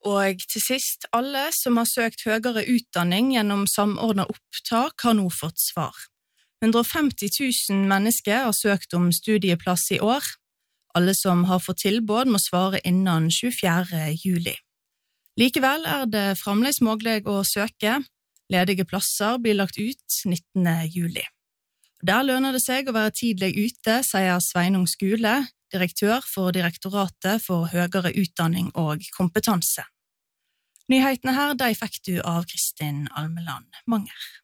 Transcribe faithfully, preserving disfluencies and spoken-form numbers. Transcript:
Og til sist, alle som har søkt høyere utdanning gjennom samordnet opptak har nå fått svar. hundre og femti tusen mennesker har søkt om studieplass i år. Alle som har fått tilbud må svare innen tjuefjerde juli. Likevel er det fremdeles mulig å søke. Ledige plasser blir lagt ut nittende juli. Der lønner det seg å være tidlig ute, sier Sveinung Skule, direktør for Direktoratet for høyere utdanning og kompetanse. Nyhetene her, de fikk du av Kristin Almeland Manger.